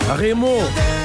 אחי מו.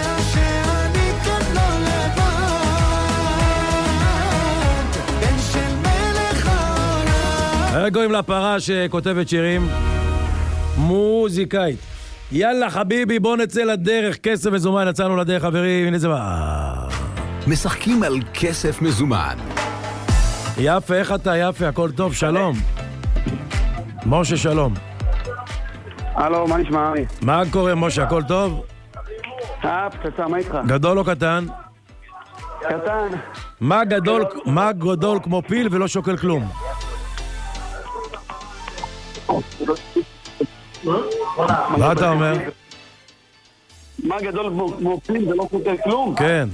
גויים לפרה שכותבת שירים, מוזיקאית. יאללה חביבי, בוא נצא לדרך, כסף מזומן, יצאנו לדרך חברים, הנה זה בא. משחקים על כסף מזומן. יפה, איך אתה? יפה, הכל טוב, שלום. משה, שלום. הלו, מה נשמע? מה קורה משה, הכל טוב? פצצה, מה איתך? גדול או קטן? קטן. מה גדול כמו פיל ולא שוקל כלום? מה אתה אומר? מה גדול כמו פיל ולא שוקל כלום? כן.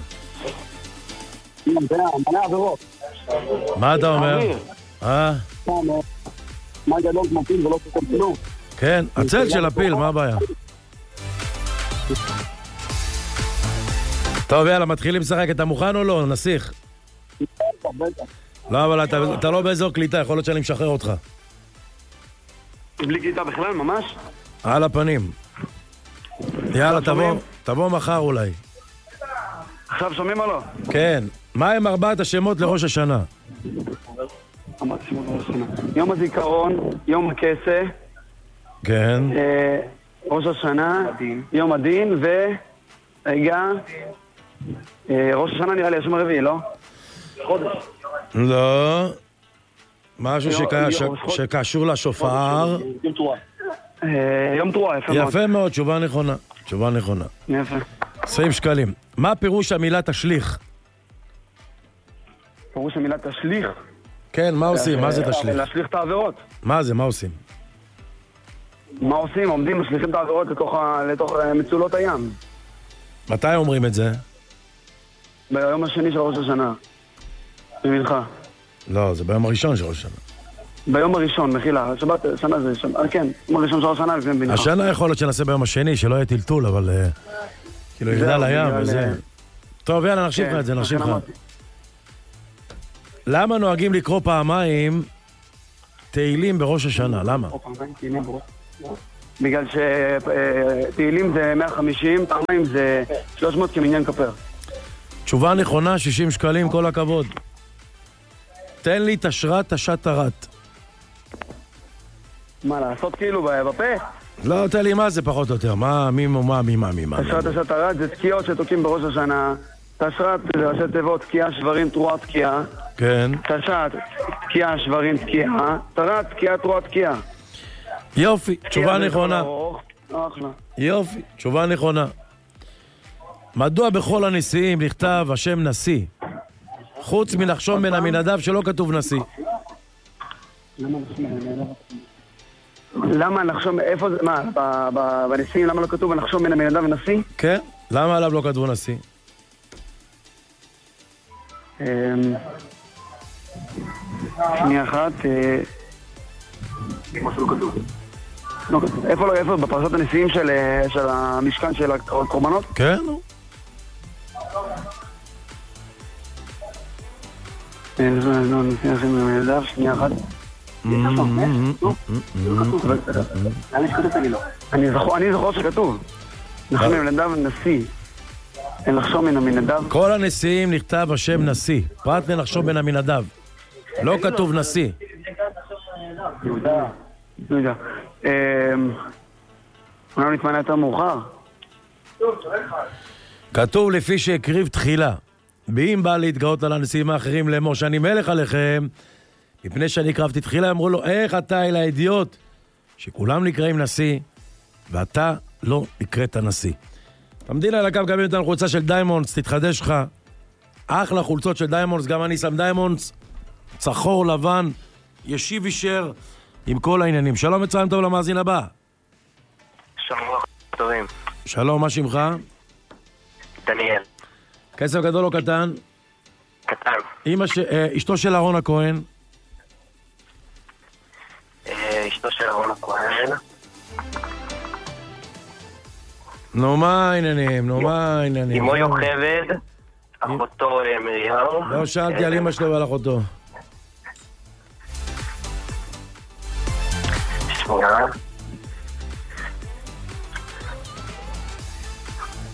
מלא עבירות. מה אתה אומר? מה גדול כמו פיל ולא שוקל כלום? כן, הצל של הפיל, מה הבעיה? טוב, יאללה, מתחילים לשחק. אתה מוכן או לא? נסיך. לא, אבל אתה לא באזור קליטה, יכול להיות שאני משחרר אותך. בלי קליטה בכלל, ממש? על הפנים. יאללה, תבוא מחר אולי. עכשיו שומעים או לא? כן. מה הם 4 השמות לראש השנה? יום הזיכרון, יום הכסה, כן. ראש השנה, יום הדין רגע, ראש השנה נראה לי השם הרביעי, לא? חודש. לא. משהו שקשור לשופר. יום תרועה, יפה מאוד. יפה מאוד, תשובה נכונה. תשובה נכונה. יפה. 20 שקלים. מה פירוש המילה תשליך? פירוש המילה תשליך? כן, מה עושים? מה זה תשליך? להשליך את העבירות. מה זה? מה עושים? מה עושים? עומדים, משליכים את העבירות לתוך מצולות הים. מתי אומרים את זה? ביום השני של ראש השנה. במנחה. לא, זה ביום הראשון של ראש השנה. ביום הראשון, מחילה. שבת, שנה זה, כן. ביום הראשון של ראש השנה לפני במנחה. השנה יכול להיות שנעשה ביום השני, שלא יהיה טלטול, אבל כאילו יגדל לים וזה. טוב, יאללה, נרשיב לך את זה, נרשיב לך. למה נוהגים לקרוא פעמיים תהילים בראש השנה? למה? בגלל שתהילים זה 150, פעמיים זה 300 כמניין כפר. תשובה נכונה, 60 שקלים, כל הכבוד. תן לי תשרת תשת תרת. מה, לעשות כאילו בפה? לא, תן לי מה זה פחות או יותר. מה, מי. תשרת תשת תרת זה תקיעות שתוקים בראש השנה. תשרת זה ראשי תיבות, תקיעה, שברים, תרועה, תקיעה. כן. תשת, תקיעה, שברים, תקיעה. תרת, תקיעה, תרועה, תקיעה. יופי, תשובה נכונה. יופי, תשובה נכונה. מדוע בכל הנשיאים נכתב השם נשיא? חוץ מנחשון בן עמינדב שלא כתוב נשיא. למה נחשון, איפה זה, מה, בנשיאים למה לא כתוב נחשון בן עמינדב ונשיא? כן, למה עליו לא כתבו נשיא? שנייה אחת, איפה בפרשת הנשיאים של המשכן של הקורבנות? כן, נו. שנייה אחת. אני זוכר שכתוב נחשון בן עמינדב נשיא. אין לחשוב מן עמינדב. כל הנשיאים נכתב השם נשיא, פרט לנחשון בן עמינדב. לא כתוב נשיא. יהודה. אולי נתמנה יותר מאוחר. כתוב לפי שהקריב תחילה. ואם בא להתגאות על הנשיאים האחרים לאמור שאני מלך עליכם, מפני שאני הקרבתי תחילה, אמרו לו, איך אתה אל האידיוט שכולם נקראים נשיא, ואתה לא נקראת נשיא. המדינה לקו גם יותר חולצה של דיימונדס, תתחדש לך. אחלה חולצות של דיימונדס, גם אני שם דיימונדס, צחור לבן, ישיב ישר עם כל העניינים. שלום מצוין טוב למאזין הבא. שלום טובים. שלום, מה שמך? דניאל. כסף גדול או קטן? קטן. אשתו של אהרון הכהן? אשתו של אהרון הכהן. נו, מה העניינים? אמו יוכבד, אחותו מרים. לא שאלתי על אמא שלו ועל אחותו. שנייה.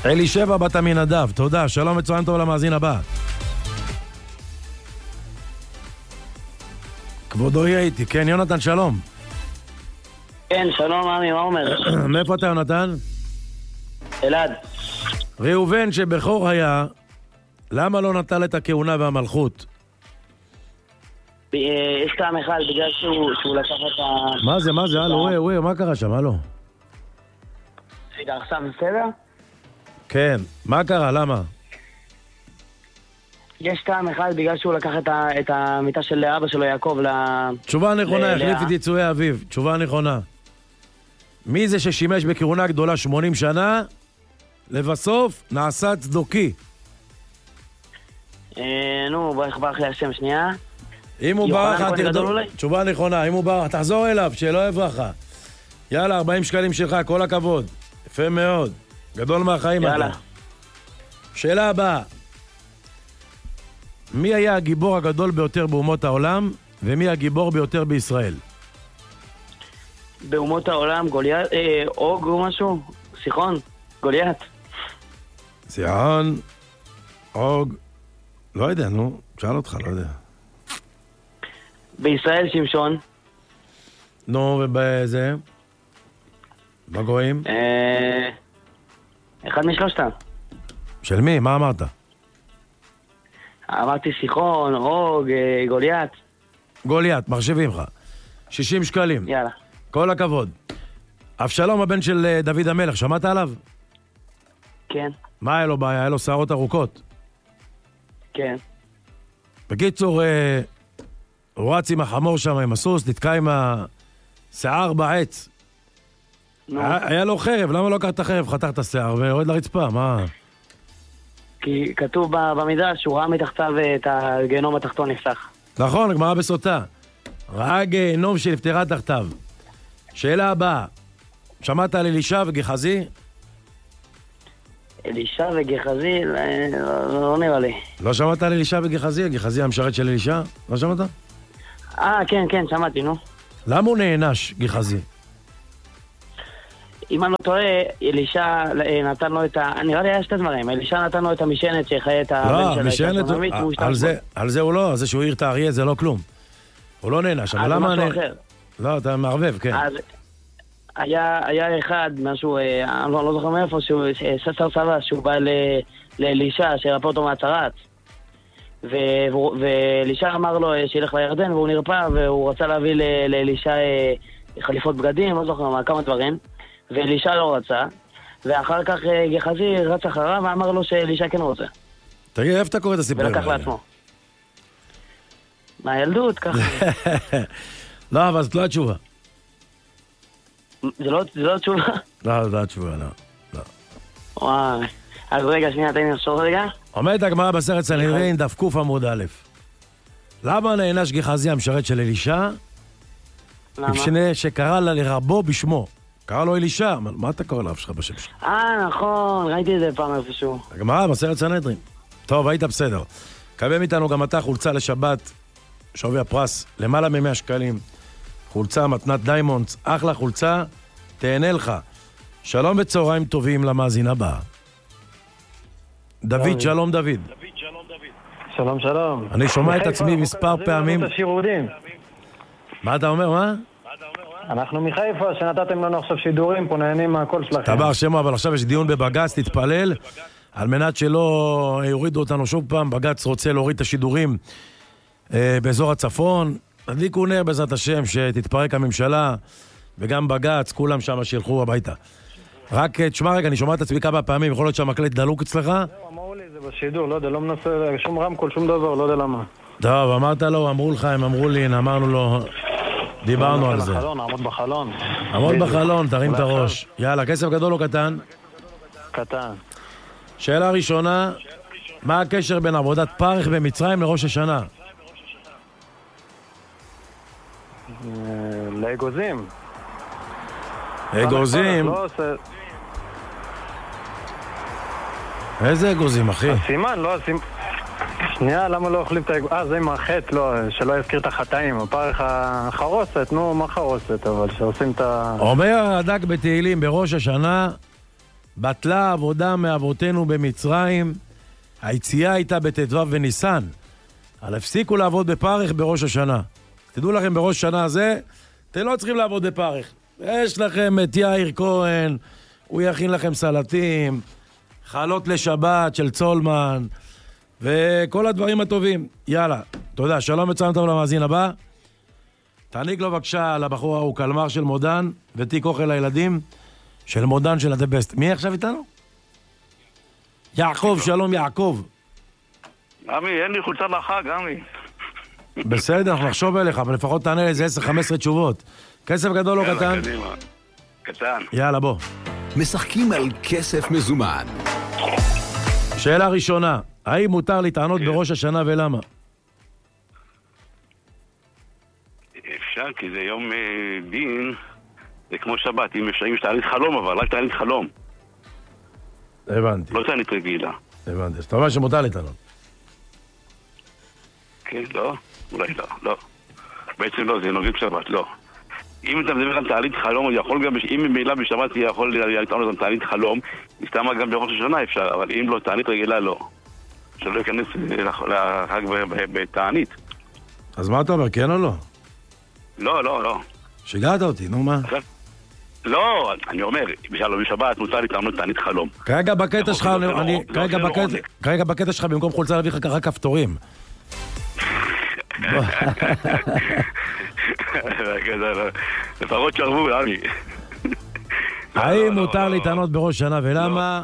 אלישבע בת עמינדב, תודה, שלום וצהריים טוב למאזין הבא. כבודו יהיה איתי, כן, יונתן, שלום. כן, שלום, עמי, מה אומר? מאיפה אתה, יונתן? אלעד. ראובן שבכור היה, למה לא נטל את הכהונה והמלכות? יש טעם אחד, בגלל שהוא לקח את ה... מה זה, הלו, מה קרה שם, הלו? רגע, עכשיו בסדר? כן, מה קרה, למה? יש טעם אחד, בגלל שהוא לקח את המיטה של אבא שלו, יעקב, תשובה נכונה, החליף את יצואי אביו, תשובה נכונה. מי זה ששימש בכהונה גדולה 80 שנה, לבסוף נעשה צדוקי? נו, ברח לי השם שנייה. אם הוא ברח, תשובה נכונה, אם הוא ברח, תחזור אליו, שלא יברח. יאללה, 40 שקלים שלך, כל הכבוד. יפה מאוד. גדול מהחיים. יאללה. שאלה הבאה. מי היה הגיבור הגדול ביותר באומות העולם, ומי הגיבור ביותר בישראל? באומות העולם, גוליית, אוג או משהו? סיחון? גוליית? סיחון, אוג, לא יודע, נו, שאל אותך, לא יודע. בישראל שמשון. נו, ובזה? בגויים? אחד משלושתם. של מי? מה אמרת? אמרתי סיחון, אוג, גוליית. גוליית, מחשבים לך. 60 שקלים. יאללה. כל הכבוד. אבשלום הבן של דוד המלך, שמעת עליו? כן. מה היה לו בעיה? היה לו שערות ארוכות. כן. בקיצור, הוא רץ עם החמור שם, עם הסוס, נתקע עם השיער בעץ. היה לו חרב, למה לא לקח את החרב? חתך את השיער ויורד לרצפה, מה? כי כתוב במדרש שהוא ראה מתחתיו את הגיהנום התחתון נפתח. נכון, הגמרא בסוטה. ראה גיהנום שנפטרה תחתיו. שאלה הבאה, שמעת על אלישע וגחזי? אלישע וגחזי? לא נראה לי. לא שמעת על אלישע וגחזי? גחזי המשרת של אלישע? לא שמעת? כן, שמעתי, נו. למה הוא נענש, גחזי? אם אני לא טועה, אלישע נתן לו את נראה לי היה שתי דברים. אלישע נתן לו את המשענת שחיה את הבן של משענת, על זה הוא לא, זה שהוא העיר את האריה זה לא כלום. הוא לא נענש, אבל למה... זה משהו אחר. לא, אתה מערבב, כן. אז היה אחד, משהו, אני לא זוכר מאיפה, שהוא ססר סבא, שהוא בא לאלישע, שרפא אותו מהצרעת. ואלישע אמר לו שילך לירדן, והוא נרפא, והוא רצה להביא לאלישע חליפות בגדים, לא זוכר מה, כמה דברים. ואלישע לא רצה, ואחר כך גחזי רץ אחריו ואמר לו שאלישע כן רוצה. תגיד, איפה אתה קורא את הסיפורים? ולקח לעצמו. מהילדות, ככה. לא, אבל זאת לא התשובה. זה לא התשובה? לא, זאת לא התשובה, לא. וואי. אז רגע, שנייה, תן לי לחשוב רגע. עומדת הגמרא בסרט סנהדרין, דף ק עמוד א'. למה נענש גחזי המשרת של אלישע? למה? מפני שקרא לה לרבו בשמו. קרא לו אלישע, מה אתה קורא לאב שלך בשם שלך? נכון, ראיתי את זה פעם איפשהו. הגמרא בסרט סנהדרין. טוב, היית בסדר. קבל איתנו גם אתה חולצה לשבת, שווי הפרס, למעלה מ-100 שקלים. חולצה מתנת דיימונדס, אחלה חולצה, תהנה לך. שלום וצהריים טובים למאזין הבא. דוד, שלום דוד. שלום, שלום. אני שומע את עצמי מספר פעמים. מה אתה אומר, מה? אנחנו מחיפה, שנתתם לנו עכשיו שידורים, פה נהנים מהקול שלכם. תבר שמו, אבל עכשיו יש דיון בבג"ץ, תתפלל, על מנת שלא יורידו אותנו שוב פעם. בג"ץ רוצה להוריד את השידורים באזור הצפון. תדליקו נר בעזרת השם, שתתפרק הממשלה, וגם בג"ץ, כולם שם שילכו הביתה. רק תשמע רגע, אני שומע את עצמי כמה פעמים, יכול להיות שהמקלט דלוק אצלך? אמרו לי, זה בשידור, לא יודע, לא מנסה, שום רמקול, שום דבר, לא יודע למה. טוב, אמרת לו, אמרו לך, הם אמרו לי, אמרנו לו, דיברנו על זה. עמוד בחלון. עמוד בחלון, תרים את הראש. יאללה, כסף גדול או קטן? קטן. שאלה ראשונה, מה הקשר בין עבודת פרך במצרים לראש השנה? לאגוזים. אגוזים? איזה אגוזים, אחי? הסימן, לא הסימן. שנייה, למה לא אוכלים את האגוזים? זה עם החטא, לא, שלא יזכיר את החטאים. הפרך החרוסת, נו, מה חרוסת, אבל שעושים את ה... אומר הדק בתהילים בראש השנה, בטלה עבודה מאבותינו במצרים, היציאה הייתה בט"ו בניסן, אבל הפסיקו לעבוד בפרך בראש השנה. תדעו לכם, בראש השנה הזה, אתם לא צריכים לעבוד בפרך. יש לכם את יאיר כהן, הוא יכין לכם סלטים, חלות לשבת של צולמן, וכל הדברים הטובים. יאללה, תודה, שלום וצלם טוב למאזין הבא. תעניק לו בבקשה לבחור ההוא קלמר של מודן, ותיק אוכל לילדים של מודן של The Best. מי עכשיו איתנו? יעקב, שלום יעקב. עמי, אין לי חולצה לחג, עמי. בסדר, אנחנו נחשוב אליך, אבל לפחות תענה איזה 10-15 תשובות. כסף גדול או קטן? קטן. יאללה, בוא. משחקים על כסף מזומן. שאלה ראשונה, האם מותר לטענות בראש השנה ולמה? אפשר, כי זה יום דין, זה כמו שבת, אם אפשר, אם יש תענית חלום, אבל רק תענית חלום. הבנתי. לא תענית רגילה. הבנתי, אז אתה אומר שמותר לטענות. כן, לא? אולי לא, לא. בעצם לא, זה נוגעים שבת, לא. אם אתה מדבר על תענית חלום, יכול גם, אם ממילא בשבת יכול לטעון על תענית חלום, מסתמה גם בראש השנה אפשר, אבל אם לא, תענית רגילה לא. שלא ייכנס לחג בתענית. אז מה אתה אומר, כן או לא? לא, לא, לא. שיגעת אותי, נו מה? לא, אני אומר, בשבת מותר לטענות תענית חלום. כרגע בקטע שלך, כרגע בקטע שלך במקום חולצה להביא לך רק כפתורים. לפחות שרבו, עמי. האם מותר לטענות בראש שנה ולמה?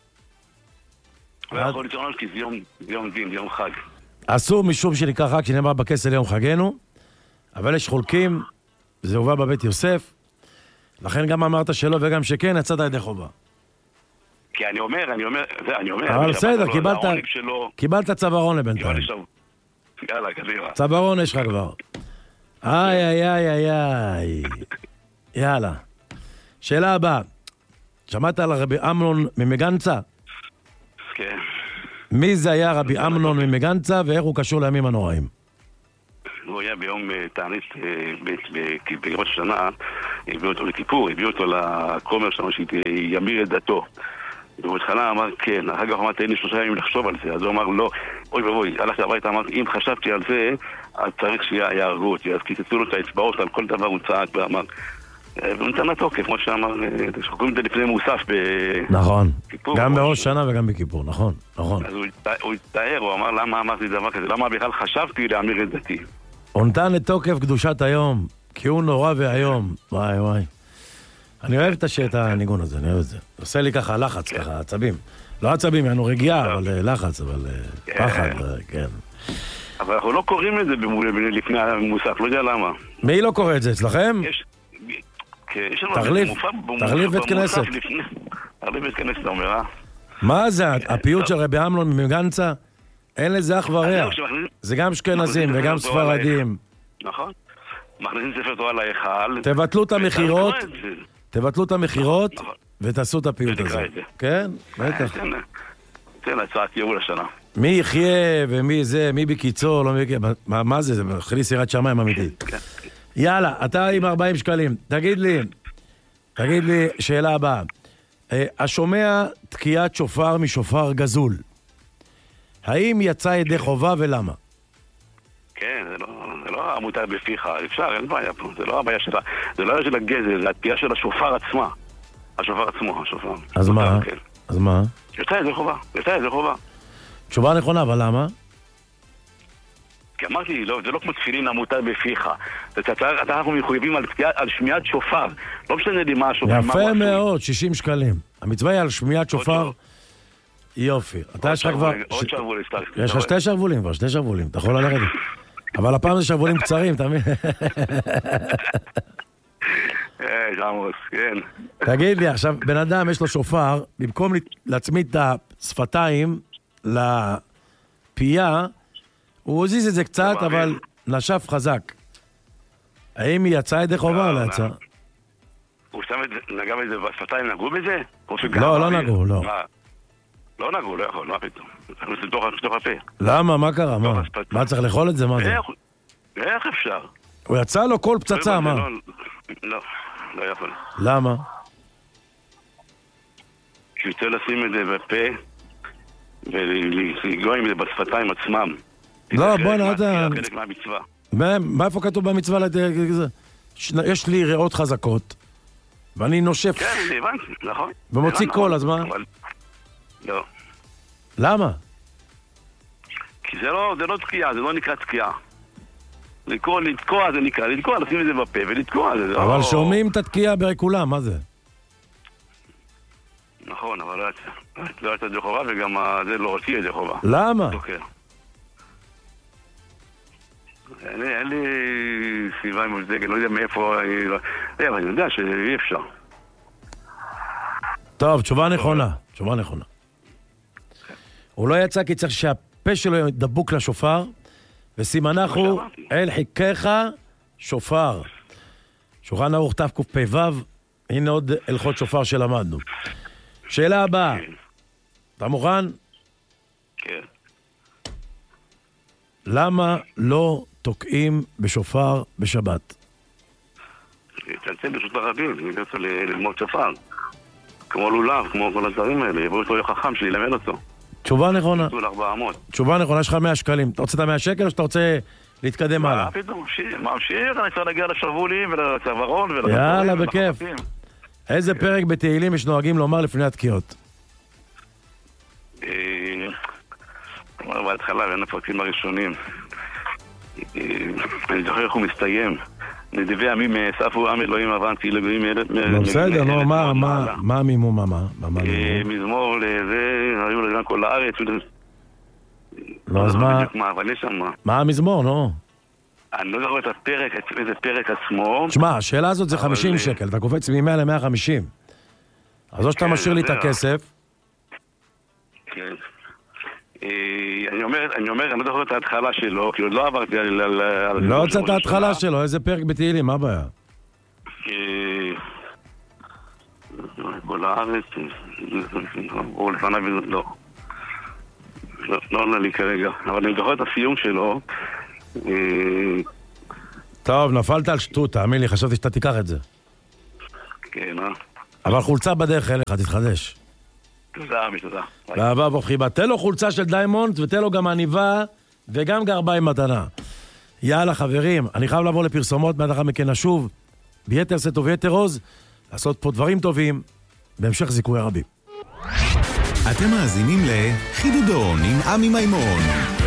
לא יכול לטענות כי זה יום דין, יום חג. אסור משום שנקרא חג שנאמר בכסל יום חגנו, אבל יש חולקים, זה הובא בבית יוסף, לכן גם אמרת שלא וגם שכן, יצאת ידי חובה. כי אני אומר, אבל בסדר, קיבלת צווארון לבינתיים. יאללה, קדימה. צווארון יש לך כבר. איי. יאללה. שאלה הבאה. שמעת על רבי אמנון ממגנצה? כן. מי זה היה רבי אמנון ממגנצה ואיך הוא קשור לימים הנוראים? הוא היה ביום תענית בראש השנה, הביאו אותו לכיפור, הביאו אותו לכומר שלנו שימיר את דתו. ובהתחלה אמר כן, אחר כך אמרתי אין לי 3 ימים לחשוב על זה, אז הוא אמר לא, אוי ובוי, הלכתי הביתה, אמרתי אם חשבתי על זה, אז צריך שיהרגו אותי, אז קיצצו לו את האצבעות, על כל דבר הוא צעק ואמר, והוא נתן לתוקף, כמו שאמר, שחוקרים את זה לפני מוסף בכיפור. נכון, גם בראש שנה וגם בכיפור, נכון. אז הוא הצטער, הוא אמר למה אמרתי דבר כזה, למה בכלל חשבתי להמיר את דתי. הוא נתן לתוקף קדושת היום, כי הוא נורא והיום, וואי. אני אוהב את הניגון הזה, אני אוהב את זה. עושה לי ככה לחץ, ככה, עצבים. לא עצבים, יענו רגיעה, אבל לחץ, אבל פחד, כן. אבל אנחנו לא קוראים את זה לפני המוסף, לא יודע למה. מי לא קורא את זה, אצלכם? תחליף בית כנסת. תחליף בית כנסת, אתה אומר, מה זה, הפיוט של רבי אמנון ממגנצה? אין לזה אח ורע. זה גם אשכנזים וגם ספרדים. נכון. מכניסים ספר תורה להיכל. תבטלו את המחירות ותעשו את הפיוט הזה. כן? בטח. תן הצעת ייעול השנה. מי יחיה ומי זה, מי בקיצור, לא מי... מה זה? זה מתחיל סירת שמיים אמיתית. יאללה, אתה עם 40 שקלים. תגיד לי, שאלה הבאה. השומע תקיעת שופר משופר גזול. האם יצא ידי חובה ולמה? כן, זה לא המותר בפיך, אפשר, אין בעיה פה, זה לא הבעיה שלה, זה לא הבעיה של הגזל, זה התקיעה של השופר עצמה. השופר עצמו. אז מה? יצא ידי חובה. תשובה נכונה, אבל למה? כי אמרתי, זה לא כמו תפילין המותר בפיך. אנחנו מחויבים על שמיעת שופר. לא משנה לי מה השופר. יפה מאוד, 60 שקלים. המצווה היא על שמיעת שופר. יופי. אתה יש לך כבר... עוד שרבולים, יש לך 2 שרבולים כבר, 2 שרבולים. אתה יכול ללכת. אבל הפעם זה שרבולים קצרים, אתה מבין? עמוס, כן. תגיד לי, עכשיו, בן אדם יש לו שופר, במקום להצמיד את השפתיים לפייה, הוא הוזיז את זה קצת, אבל נשף חזק. האם היא יצאה ידי חובה או לא יצאה? הוא שם את זה, נגע בזה בשפתיים, נגעו בזה? לא נגעו, לא. לא נגעו, לא יכול, מה פתאום? צריך לתוך הפה. למה? מה קרה? מה צריך לאכול את זה? מה זה? איך אפשר? הוא יצא לו כל פצצה, מה? לא יכול. למה? שיותר לשים את זה בפה ולגוע עם זה בשפתיים עצמם. לא, בוא נעדה. חלק מהמצווה. מאיפה כתוב במצווה? יש לי ריאות חזקות, ואני נושף. כן, זה הבנתי, נכון. ומוציא קול, אז מה? לא. למה? כי זה לא תקיעה, זה לא נקרא תקיעה. לתקוע זה נקרא, לתקוע, לשים את זה בפה ולתקוע. אבל שומעים את התקיעה בכולם, מה זה? נכון, אבל לא הייתה זה חובה, וגם זה לא הוציא את זה חובה. למה? אין לי סיבה עם זה, לא יודע מאיפה, אבל אני יודע שאי אפשר. טוב, תשובה נכונה. הוא לא יצא כי צריך שהפה שלו ידבוק לשופר, וסימנך הוא אל חיכך שופר. שולחן ערוך תקפ"ו, הנה עוד הלכות שופר שלמדנו. שאלה הבאה, אתה מוכן? כן. למה לא תוקעים בשופר בשבת? תנצל ברשות הרבים, אני רוצה ללמוד שופר. כמו לולב, כמו כל הדברים האלה, יבואו אותו חכם שילמד אותו. תשובה נכונה. תשובה נכונה, יש לך 100 שקלים. אתה רוצה את 100 שקל או שאתה רוצה להתקדם הלאה? מה פתאום, ממשיך, אני צריך להגיע לשרבולים ולצווארון יאללה, בכיף. איזה פרק בתהילים יש נוהגים לומר לפני התקיעות? בהתחלה, בין הפרקים הראשונים. אני זוכר איך הוא מסתיים. נדיבי עמים אספו עם אלוהים אבנתי לגויים ילד... בסדר, נו, מה המימום, מה? מזמור לזה, היו לגן כל הארץ. לא, אז מה? מה המזמור, נו? אני לא זוכר את הפרק, איזה פרק עצמו. תשמע, השאלה הזאת זה 50 שקל, אתה קופץ מ-100 ל-150. אז או שאתה משאיר לי את הכסף. כן. אני אומר, אני לא זוכר את ההתחלה שלו, כי עוד לא עברתי על... לא הוצאת את ההתחלה שלו, איזה פרק בתהילים, מה הבעיה? כל הארץ, או לפניו, לא. לא עונה לי כרגע, אבל אני זוכר את הסיום שלו. טוב, נפלת על שטות, תאמין לי, חשבתי שאתה תיקח את זה. כן, אבל חולצה בדרך אליך, תתחדש. תודה, תודה. באהבה וחיבה. תן לו חולצה של דיימונד, ותן לו גם עניבה, וגם גרביים מתנה. יאללה, חברים, אני חייב לעבור לפרסומות, מעט אחר מכן נשוב, ביתר סט וביתר עוז, לעשות פה דברים טובים, בהמשך זיכוי רבים. אתם מאזינים לחידודון עם עמי מימון.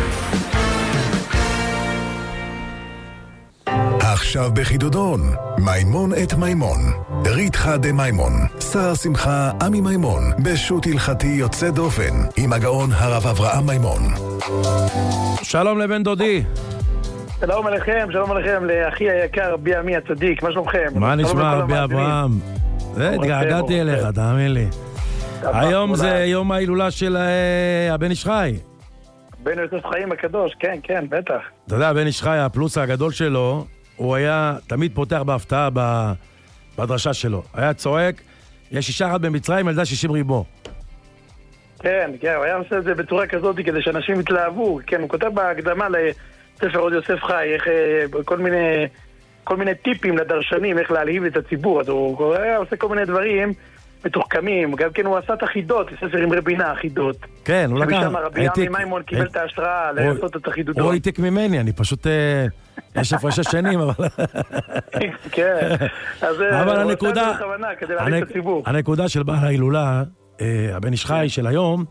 עכשיו בחידודון, מימון את מימון. ריתחא דמימון, שר השמחה עמי מימון, בשו"ת הלכתי יוצא דופן, עם הגאון הרב אברהם מימון. שלום לבן דודי. שלום עליכם, לאחי היקר רבי עמי הצדיק, מה שלומכם? מה נשמע רבי אברהם? התגעגעתי אליך, תאמין לי. היום זה יום ההילולה של הבן איש חי. בן יוסף חיים הקדוש, כן, בטח. אתה יודע, הבן איש חי, הפלוס הגדול שלו, הוא היה תמיד פותח בהפתעה בדרשה שלו. היה צועק, יש אישה אחת במצרים, ילדה 60 ריבו. כן, הוא היה עושה את זה בצורה כזאת כדי שאנשים יתלהבו. כן, הוא כותב בהקדמה לספר עוד יוסף חי, איך כל מיני טיפים לדרשנים, איך להלהיב את הציבור. אז הוא היה עושה כל מיני דברים מתוחכמים. גם כן הוא עשה את החידות, ספר עם רבינה, החידות. כן, הוא לקח... שמשם רבי עמי מימון קיבל את ההשראה לעשות את החידודות. הוא העתיק ממני, אני פשוט... יש הפרש שנים, אבל... כן, אז אבל הוא עושה את זה בכוונה כדי להלהיב את הציבור. הנקודה של בעל ההילולה, הבן איש חי של היום,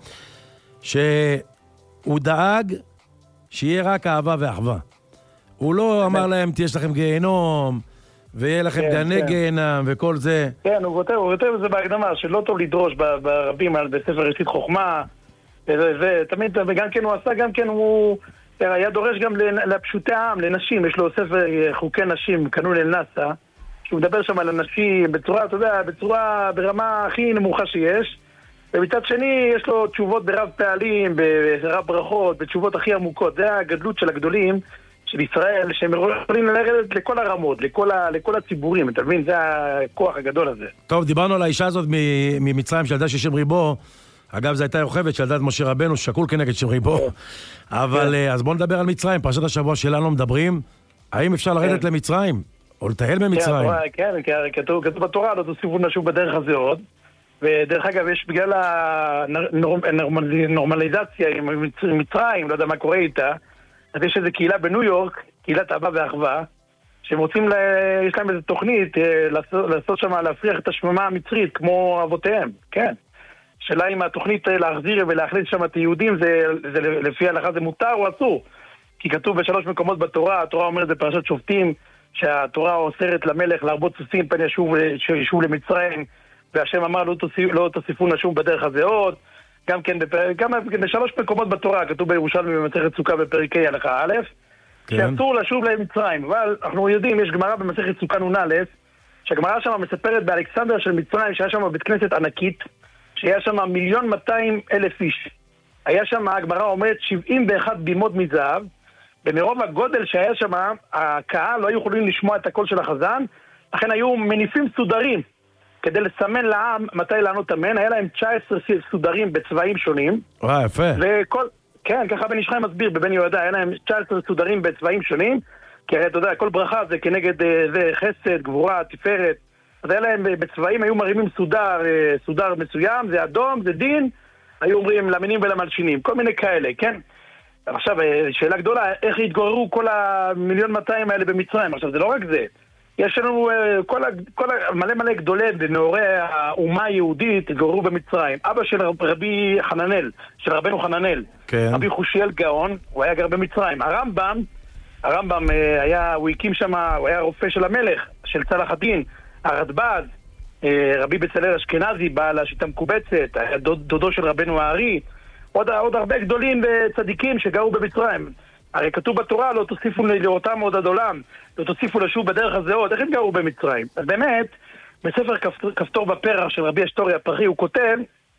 שהוא דאג שיהיה רק אהבה ואחווה. הוא לא אמר להם, יש לכם גיהנום, ויהיה לכם גני גיהנם וכל זה. כן, הוא כותב את זה בהקדמה, שלא טוב לדרוש ברבים בספר ראשית חוכמה, ותמיד, וגם כן הוא עשה, גם כן הוא היה דורש גם לפשוטי העם, לנשים, יש לו ספר חוקי נשים, קנו לנאסה, שהוא מדבר שם על אנשים בצורה, אתה יודע, בצורה ברמה הכי נמוכה שיש, ומצד שני יש לו תשובות ברב פעלים, ברב ברכות, בתשובות הכי עמוקות. זה הגדלות של הגדולים של ישראל, שהם יכולים לרדת לכל הרמות, לכל הציבורים, אתה מבין? זה הכוח הגדול הזה. טוב, דיברנו על האישה הזאת ממצרים שילדה 60 ריבו, אגב, זו הייתה יוכבד שילדת משה רבנו, שקול כנגד 60 ריבו, אבל אז בואו נדבר על מצרים, פרשת השבוע שלנו מדברים, האם אפשר לרדת למצרים, או לטייל במצרים? כן, כתוב בתורה, לא תוסיפו נשוב בדרך הזה עוד, ודרך אגב, יש בגלל הנורמליזציה עם מצרים, לא יודע מה קורה איתה, אז יש איזו קהילה בניו יורק, קהילת אהבה ואחווה, שהם רוצים, יש להם איזו תוכנית לעשות שם, להפריח את השממה המצרית, כמו אבותיהם, כן. שאלה אם התוכנית להחזיר ולהכניס שם את היהודים, זה לפי ההלכה זה מותר או אסור. כי כתוב בשלוש מקומות בתורה, התורה אומרת זה פרשת שופטים, שהתורה אוסרת למלך להרבות סוסים פן ישוב למצרים, והשם אמר לא תוסיפו נשוב בדרך הזה עוד. גם כן בשלוש מקומות בתורה, כתוב בירושלמי במסכת סוכה בפרק ה' הלכה א', שאסור לשוב למצרים. אבל אנחנו יודעים, יש גמרא במסכת סוכה נ"א, שהגמרא שם מספרת באלכסנדר של מצרים, שהיה שם בית כנסת ענקית, שהיה שם 1,200,000 איש. היה שם, הגמרא אומרת, 71 בימות מזהב, ומרוב הגודל שהיה שם, הקהל לא היו יכולים לשמוע את הקול של החזן, לכן היו מניפים סודרים, כדי לסמן לעם מתי לענות אמן. היה להם 19 סודרים בצבעים שונים. יפה. כן, ככה בן ישחי מסביר בבן יהודה, היה להם 19 סודרים בצבעים שונים, כי הרי אתה יודע, כל ברכה זה כנגד זה חסד, גבורה, תפארת. אז היה להם בצבעים, היו מרימים סודר מסוים, זה אדום, זה דין, היו אומרים למינים ולמלשינים, כל מיני כאלה, כן? עכשיו, שאלה גדולה, איך התגוררו כל 1,200,000 האלה במצרים? עכשיו, זה לא רק זה. יש לנו מלא גדולי ונאורי האומה היהודית התגוררו במצרים. אבא של רבי חננאל, של רבנו חננאל, כן. רבי חושיאל גאון, הוא היה גר במצרים. הרמב"ם הוא הקים שם, הוא היה רופא של המלך, של צלח הדין. הרדב"ז, רבי בצלאל אשכנזי, בעל השיטה מקובצת, היה דודו של רבנו הארי, עוד הרבה גדולים וצדיקים שגרו במצרים. הרי כתוב בתורה, לא תוסיפו לראותם עוד עד עולם, לא תוסיפו לשוב בדרך הזה עוד. איך הם גרו במצרים? אז באמת, בספר כפתור בפרח של רבי אשתורי הפרחי, הוא כותב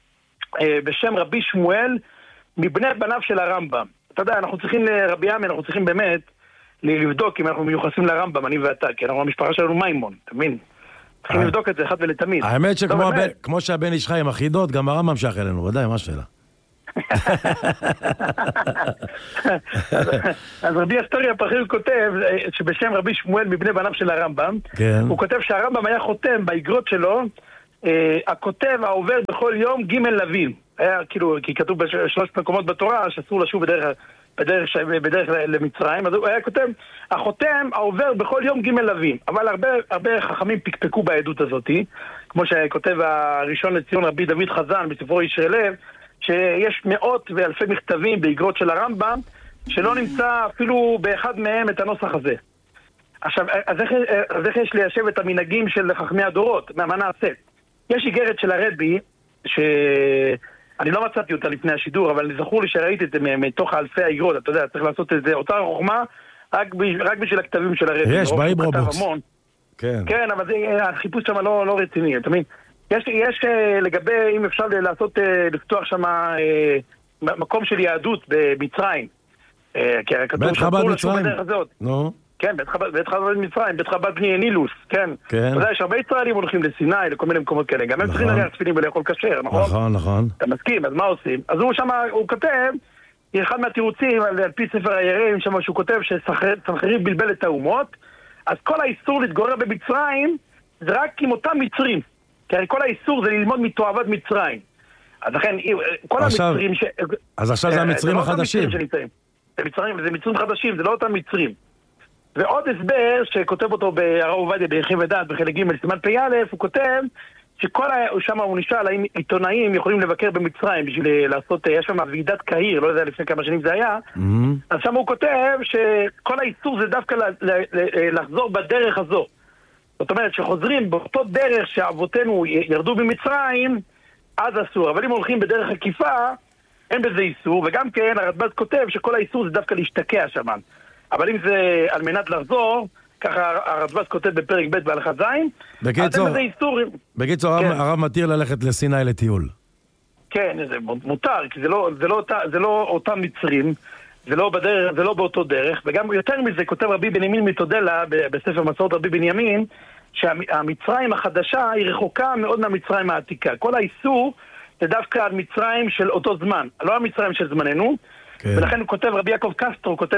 בשם רבי שמואל, מבני בניו של הרמב"ם. אתה יודע, אנחנו צריכים לרבי עמי, אנחנו צריכים באמת לבדוק אם אנחנו מיוחסים לרמב"ם, אני ואתה, כי אנחנו המשפחה שלנו מימון, אתה מבין? צריכים לבדוק את זה אחד ולתמיד. האמת שכמו שהבן איש חי עם החידות, גם הרמב"ם שייך אלינו, ודאי, מה השאלה? אז רבי אשתורי הפרחי הוא כותב שבשם רבי שמואל מבני בניו של הרמב"ם, הוא כותב שהרמב"ם היה חותם באגרות שלו, הכותב העובר בכל יום ג' לווים. היה כאילו, כי כתוב בשלוש מקומות בתורה שאסור לשוב בדרך למצרים, אז הוא היה כותב, החותם העובר בכל יום ג' לווים. אבל הרבה חכמים פקפקו בעדות הזאת, כמו שכותב הראשון לציון רבי דוד חזן בספרו ישרי לב, שיש מאות ואלפי מכתבים באגרות של הרמב"ם, שלא נמצא אפילו באחד מהם את הנוסח הזה. עכשיו, אז איך יש ליישב את המנהגים של חכמי הדורות? מה נעשה? יש איגרת של הרבי, שאני לא מצאתי אותה לפני השידור, אבל זכור לי שראיתי את זה מתוך אלפי האגרות. אתה יודע, צריך לעשות את זה, אותה חוכמה, רק בשביל הכתבים של הרבי. יש, באיברובוקס. כן, אבל החיפוש שם לא רציני, אתה מבין? יש לגבי, אם אפשר לפתוח שם מקום של יהדות במצרים. בית חב"ד מצרים? נו. כן, בית חב"ד מצרים, בית חב"ד בני נילוס, כן. אתה יודע, יש הרבה ישראלים הולכים לסיני, לכל מיני מקומות כאלה. גם הם צריכים להריח תפילין ולאכול כשר, נכון? נכון. אתה מסכים, אז מה עושים? אז הוא שם, הוא כותב, אחד מהתירוצים על פי ספר היראים, שם שהוא כותב שסנחריב בלבל את האומות, אז כל האיסור להתגורר במצרים זה רק עם אותם מצרים. כי הרי כל האיסור זה ללמוד מתועבת מצרים. אז לכן, כל המצרים אז עכשיו זה המצרים החדשים. זה מצרים חדשים, זה לא אותם מצרים. ועוד הסבר שכותב אותו הרב עובדיה ביחי ודעת בחלק ג' סימן פ"א, הוא כותב שם הוא נשאל האם עיתונאים יכולים לבקר במצרים בשביל לעשות, יש שם ועידת קהיר, לא יודע לפני כמה שנים זה היה, אז שם הוא כותב שכל האיסור זה דווקא לחזור בדרך הזו. זאת אומרת שחוזרים באותו דרך שאבותינו ירדו במצרים, אז אסור. אבל אם הולכים בדרך עקיפה, אין בזה איסור. וגם כן, הרדב"ז כותב שכל האיסור זה דווקא להשתקע שם. אבל אם זה על מנת לחזור, ככה הרדב"ז כותב בפרק ב' בהלכה ז', אז אין בזה איסור. בקיצור, הרב מתיר ללכת לסיני לטיול. כן, זה מותר, כי זה לא אותם מצרים, זה לא באותו דרך, וגם יותר מזה כותב רבי בנימין מתודלה בספר מסורת רבי בנימין, שהמצרים החדשה היא רחוקה מאוד מהמצרים העתיקה. כל האיסור זה דווקא על מצרים של אותו זמן, לא המצרים של זמננו, כן. ולכן הוא כותב, רבי יעקב קסטרו כותב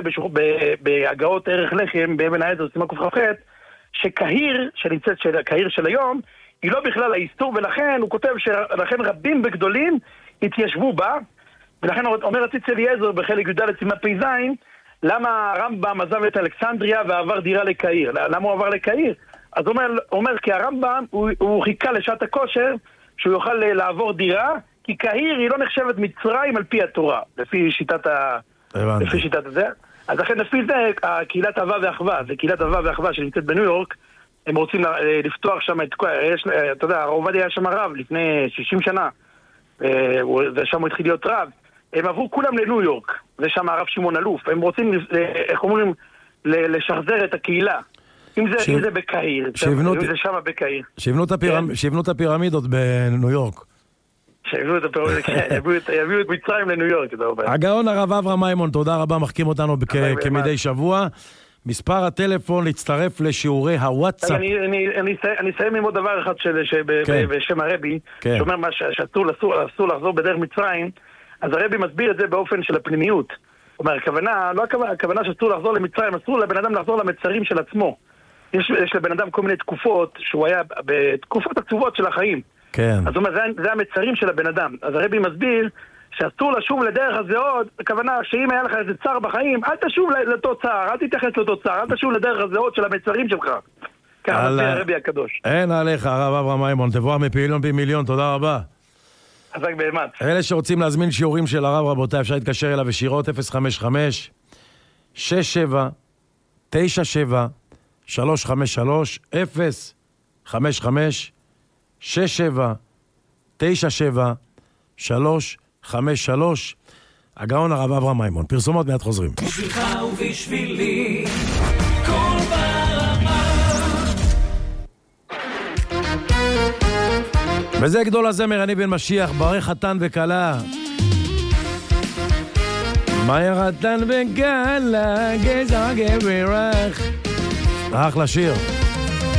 בהגאות ערך לחם, באבן העזר, סימן קכ"ח, שקהיר, שנמצאת קהיר של היום, היא לא בכלל האיסור, ולכן הוא כותב שלכן רבים וגדולים התיישבו בה, ולכן אומר הציץ אליעזר בחלק י"ד סימן פ"ז, למה הרמב"ם עזב את אלכסנדריה ועבר דירה לקהיר? למה הוא עבר לקהיר? אז הוא אומר כי הרמב"ם הוא חיכה לשעת הכושר שהוא יוכל לעבור דירה, כי קהיר היא לא נחשבת מצרים על פי התורה, לפי שיטת זה. אז לכן לפי זה, קהילת אהבה ואחווה, זה קהילת אהבה ואחווה שנמצאת בניו יורק, הם רוצים לפתוח שם את כל... אתה יודע, הרב עובדיה היה שם רב לפני 60 שנה, ושם הוא התחיל להיות רב. הם עברו כולם לניו יורק, ושם הרב שמעון אלוף. הם רוצים, איך אומרים, לשחזר את הקהילה. אם זה בקהיר, אם זה שם בקהיר. שיבנו את הפירמידות בניו יורק. שיבנו את הפירמידות, כן, יביאו את מצרים לניו יורק. הגאון הרב אברהם מימון, תודה רבה, מחכים אותנו כמדי שבוע. מספר הטלפון להצטרף לשיעורי הוואטסאפ. אני אסיים עם עוד דבר אחד בשם הרבי, שאומר שאסור לחזור בדרך מצרים, אז הרבי מסביר את זה באופן של הפנימיות. זאת אומרת, הכוונה שאסור לחזור למצרים, אסור לבן אדם לחזור למצרים של עצמו. יש לבן אדם כל מיני תקופות, שהוא היה בתקופות עצובות של החיים. כן. אז זאת אומרת, זה המצרים של הבן אדם. אז הרבי מסביר שאסור לשוב לדרך הזה עוד, הכוונה שאם היה לך איזה צער בחיים, אל תשוב לאותו צער, אל תתייחס לאותו צער, אל תשוב לדרך הזה עוד של המצרים שלך. ככה זה הרבי הקדוש. אין עליך, הרב אברהם מימון, תבוא מפעילון פי מיליון, תודה רבה. חזק באמת. אלה שרוצים להזמין שיעורים של הרב, רבותיי, אפשר להתקשר אליו ישירות 055 67 97 353 055 67 97 353. הגאון הרב אברהם מימון. פרסומות מיד חוזרים. בשבילך ובשבילי כל ברמה. וזה גדול הזמר אני בן משיח, ברך חתן וכלה. מאי חתן וכלה, גזע גברך. אחלה שיר.